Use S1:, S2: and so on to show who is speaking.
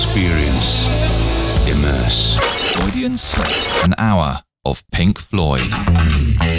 S1: Experience. Immerse.
S2: Freudian Slip. An hour of Pink Floyd.